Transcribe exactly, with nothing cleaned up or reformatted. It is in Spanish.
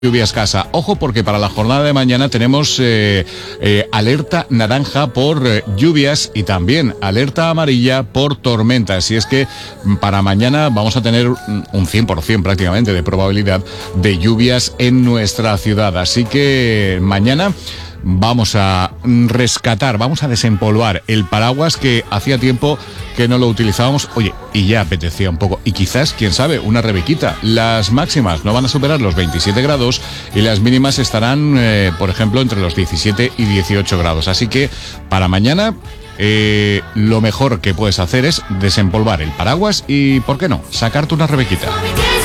lluvia escasa. Ojo porque para la jornada de mañana tenemos eh, eh, alerta naranja por eh, lluvias y también alerta amarilla por tormentas. Y es que para mañana vamos a tener un cien por ciento prácticamente de probabilidad de lluvias en nuestra ciudad. Así que mañana vamos a rescatar, vamos a desempolvar el paraguas que hacía tiempo que no lo utilizábamos. Oye, y ya apetecía un poco. Y quizás, quién sabe, una rebequita. Las máximas no van a superar los veintisiete grados y las mínimas estarán, eh, por ejemplo, entre los diecisiete y dieciocho grados. Así que para mañana eh, lo mejor que puedes hacer es desempolvar el paraguas y, ¿por qué no?, sacarte una rebequita.